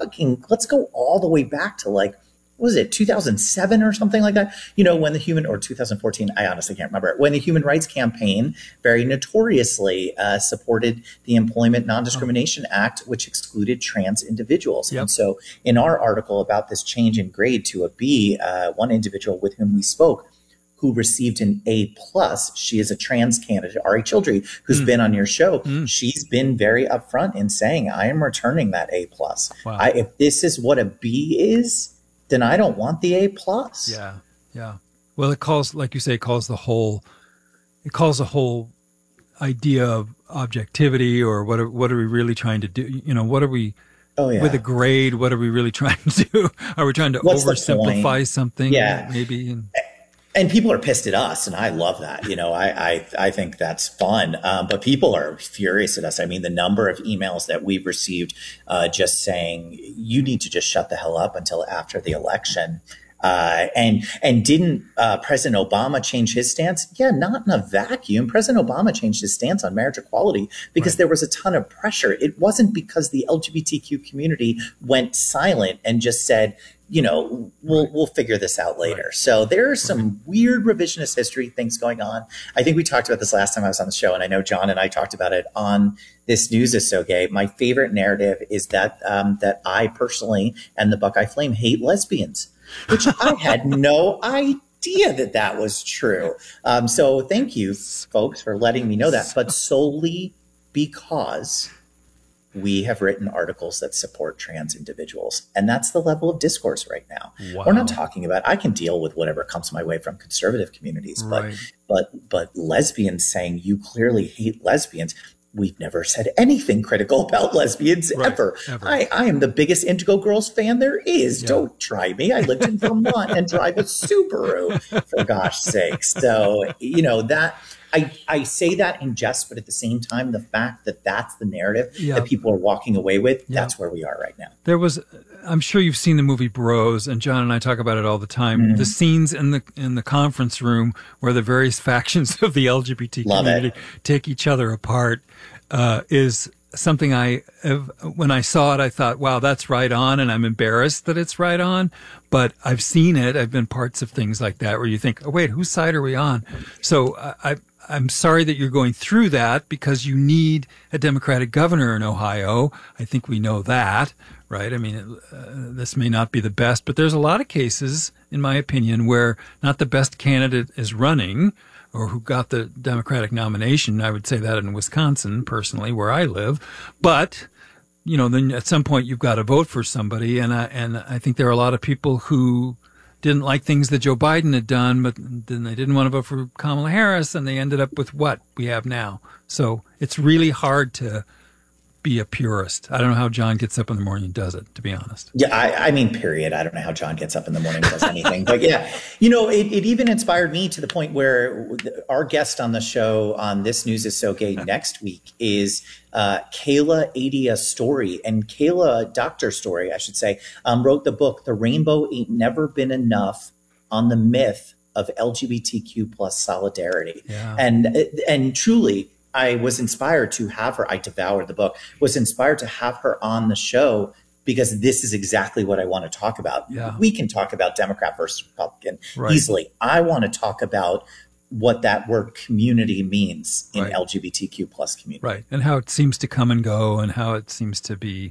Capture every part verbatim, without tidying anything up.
talking, let's go all the way back to like, what was it, two thousand seven or something like that? You know, when the human, or two thousand fourteen, I honestly can't remember, when the Human Rights Campaign very notoriously uh, supported the Employment Non-Discrimination oh. Act, which excluded trans individuals. Yep. And so in our article about this change in grade to a B, uh, one individual with whom we spoke, who received an A plus, she is a trans candidate, Ari Childry, who's mm. been on your show. Mm. She's been very upfront in saying, I am returning that A plus. Wow. I, if this is what a B is, then I don't want the A plus. Yeah, yeah. Well, it calls, like you say, it calls the whole, it calls the whole idea of objectivity, or what are, what are we really trying to do? You know, what are we, oh, yeah. with a grade, what are we really trying to do? Are we trying to What's oversimplify something? Yeah. Maybe. And, and people are pissed at us, and I love that. You know, I, I, I think that's fun. Um, but people are furious at us. I mean, the number of emails that we've received uh, just saying, you need to just shut the hell up until after the election. Uh, and and didn't uh, President Obama change his stance? Yeah, not in a vacuum. President Obama changed his stance on marriage equality because right. there was a ton of pressure. It wasn't because the L G B T Q community went silent and just said, you know, we'll right. we'll figure this out later. Right. So there are some right. weird revisionist history things going on. I think we talked about this last time I was on the show, and I know John and I talked about it on This News Is So Gay. My favorite narrative is that um, that I personally and the Buckeye Flame hate lesbians, which I had no idea that that was true. Um, so thank you, folks, for letting me know that, but solely because we have written articles that support trans individuals. And that's the level of discourse right now. Wow. We're not talking about, I can deal with whatever comes my way from conservative communities, right. but, but, but lesbians saying you clearly hate lesbians. We've never said anything critical about lesbians right, ever. ever. I, I am the biggest Indigo Girls fan there is. Yeah. Don't try me. I lived in Vermont and drive a Subaru, for gosh sakes. So, you know, that I, I say that in jest, but at the same time, the fact that that's the narrative yeah. that people are walking away with, yeah. that's where we are right now. There was, I'm sure you've seen the movie Bros, and John and I talk about it all the time. Mm-hmm. The scenes in the in the conference room where the various factions of the L G B T Love community it. take each other apart uh, is something I have, when I saw it, I thought, wow, that's right on. And I'm embarrassed that it's right on, but I've seen it. I've been parts of things like that where you think, oh, wait, whose side are we on? So I, I'm sorry that you're going through that because you need a Democratic governor in Ohio. I think we know that, right? I mean, uh, this may not be the best, but there's a lot of cases, in my opinion, where not the best candidate is running or who got the Democratic nomination. I would say that in Wisconsin, personally, where I live. But, you know, then at some point you've got to vote for somebody. And I, and I think there are a lot of people who didn't like things that Joe Biden had done, but then they didn't want to vote for Kamala Harris, and they ended up with what we have now. So it's really hard to be a purist. I don't know how John gets up in the morning and does it, to be honest. Yeah, I, I mean, period. I don't know how John gets up in the morning and does anything. But yeah, you know, it, it even inspired me to the point where our guest on the show on This News Is So Gay next week is uh, Kayla Adia Story. And Kayla, Doctor Story, I should say, um, wrote the book, The Rainbow Ain't Never Been Enough, on the myth of L G B T Q plus solidarity. Yeah. And and truly, I was inspired to have her, I devoured the book, was inspired to have her on the show because this is exactly what I want to talk about. Yeah. We can talk about Democrat versus Republican right. easily. I want to talk about what that word community means in right. L G B T Q plus community. Right. And how it seems to come and go and how it seems to be,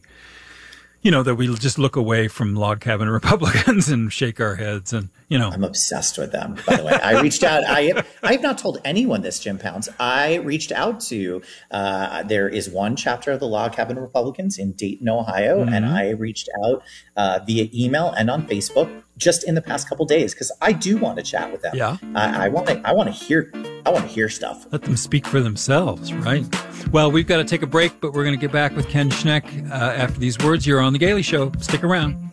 you know, that we just look away from log cabin Republicans and shake our heads and, you know. I'm obsessed with them, by the way. I reached out. I I have not told anyone this, Jim Pounds. I reached out to, uh, there is one chapter of the Log Cabin Republicans in Dayton, Ohio, mm-hmm. and I reached out uh, via email and on Facebook just in the past couple of days because I do want to chat with them. Yeah. I, I want to. I want to hear. I want to hear stuff. Let them speak for themselves, right? Well, we've got to take a break, but we're going to get back with Ken Schneck uh, after these words. You're on The Gailey Show. Stick around.